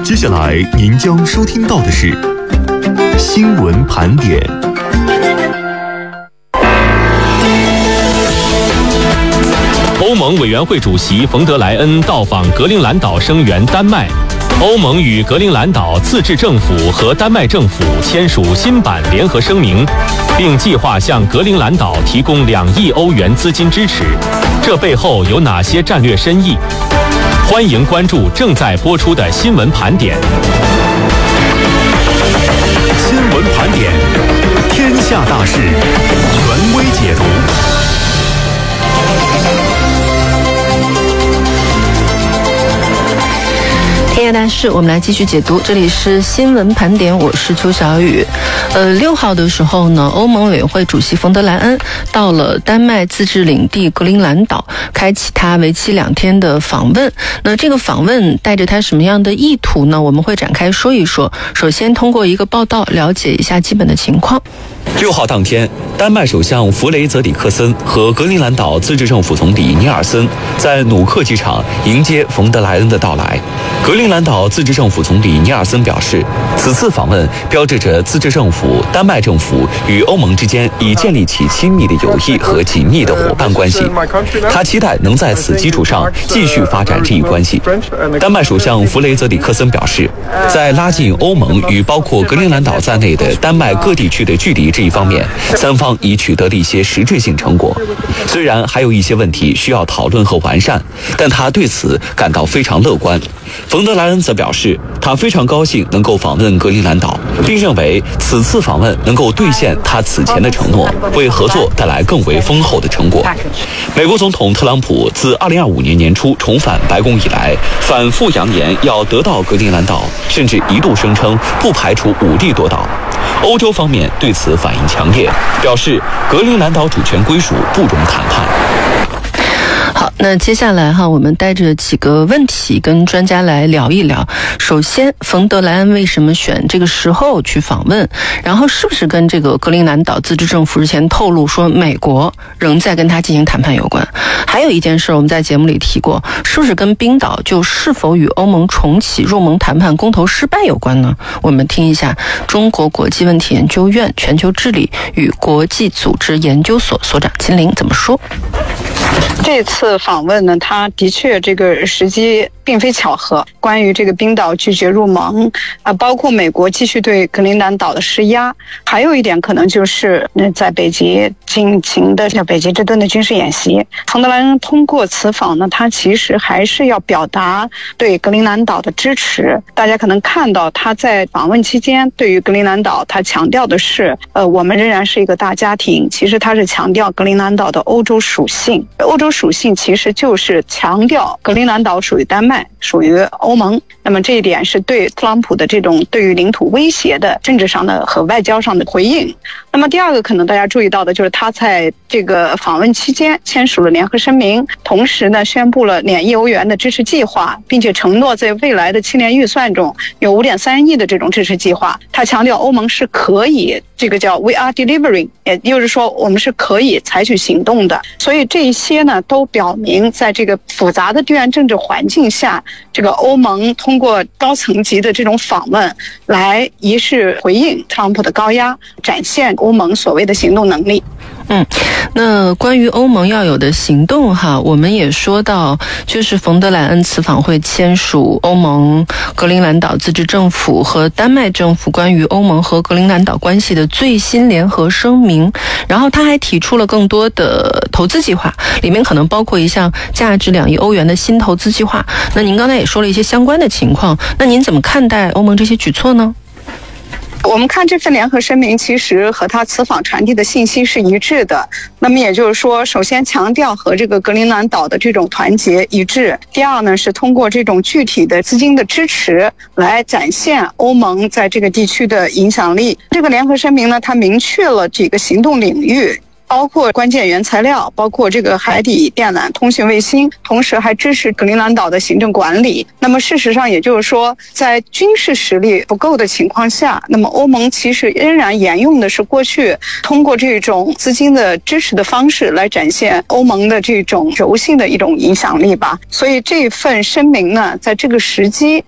接下来您将收听到的是新闻盘点。 欧盟委员会主席冯德莱恩到访格陵兰岛，声援丹麦。欧盟与格陵兰岛自治政府和丹麦政府签署新版联合声明，并计划向格陵兰岛提供2亿欧元资金支持。这背后有哪些战略深意？欢迎关注正在播出的新闻盘点。 新闻盘点，天下大事，权威解读。 天下大事，我们来继续解读。这里是新闻盘点，我是邱小雨。6号的时候呢，欧盟委员会主席冯德莱恩到了丹麦自治领地格陵兰岛，开启他为期2天的访问。那这个访问带着他什么样的意图呢？我们会展开说一说。首先通过一个报道了解一下基本的情况。 6号当天，丹麦首相弗雷泽里克森和格陵兰岛自治政府总理尼尔森在努克机场迎接冯德莱恩的到来。格陵兰岛自治政府总理尼尔森表示，此次访问标志着自治政府、丹麦政府与欧盟之间已建立起亲密的友谊和紧密的伙伴关系。他期待能在此基础上继续发展这一关系。丹麦首相弗雷泽里克森表示，在拉近欧盟与包括格陵兰岛在内的丹麦各地区的距离这一方面，3方已取得了一些实质性成果。虽然还有一些问题需要讨论和完善，但他对此感到非常乐观。冯德莱恩则表示，他非常高兴能够访问格陵兰岛，并认为此次访问能够兑现他此前的承诺，为合作带来更为丰厚的成果。美国总统特朗普自2025年年初重返白宫以来，反复扬言要得到格陵兰岛，甚至一度声称不排除武力夺岛。欧洲方面对此反应强烈，表示格陵兰岛主权归属不容谈判。 好，那接下来我们带着几个问题跟专家来聊一聊。首先，冯德莱恩为什么选这个时候去访问？然后是不是跟这个格陵兰岛自治政府之前透露说美国仍在跟他进行谈判有关？还有一件事我们在节目里提过，是不是跟冰岛就是否与欧盟重启入盟谈判公投失败有关呢？我们听一下中国国际问题研究院全球治理与国际组织研究所所长金玲怎么说。 这次访问呢，他的确这个时机并非巧合。关于这个冰岛拒绝入盟包括美国继续对格陵兰岛的施压，还有一点可能就是在北极进行的叫北极之盾的军事演习。冯德莱恩通过此访呢，他其实还是要表达对格陵兰岛的支持。大家可能看到他在访问期间对于格陵兰岛，他强调的是我们仍然是一个大家庭。其实他是强调格陵兰岛的欧洲属性。欧洲属性其实就是强调格陵兰岛属于丹麦，属于欧盟。那么这一点是对特朗普的这种对于领土威胁的政治上的和外交上的回应。那么第二个可能大家注意到的就是他在这个访问期间签署了联合声明，同时呢宣布了2亿欧元的支持计划，并且承诺在未来的7年预算中有5.3亿的这种支持计划。他强调欧盟是可以这个叫 We are delivering， 也就是说我们是可以采取行动的。所以这一些呢都表明在这个复杂的地缘政治环境下，这个欧盟通过高层级的这种访问来一是回应特朗普的高压，展现欧盟所谓的行动能力。 那关于欧盟要有的行动我们也说到，就是冯德莱恩此访会签署欧盟格陵兰岛自治政府和丹麦政府关于欧盟和格陵兰岛关系的最新联合声明，然后他还提出了更多的投资计划，里面可能包括一项价值2亿欧元的新投资计划。那您刚才也说了一些相关的情况，那您怎么看待欧盟这些举措呢？ 我们看这份联合声明其实和他此访传递的信息是一致的。那么也就是说，首先强调和这个格陵兰岛的这种团结一致，第二呢是通过这种具体的资金的支持来展现欧盟在这个地区的影响力。这个联合声明呢，它明确了几个行动领域，包括关键原材料，包括这个海底电缆通讯卫星，同时还支持格陵兰岛的行政管理。那么事实上也就是说，在军事实力不够的情况下，那么欧盟其实仍然沿用的是过去通过这种资金的支持的方式来展现欧盟的这种柔性的一种影响力吧。所以这份声明呢，在这个时机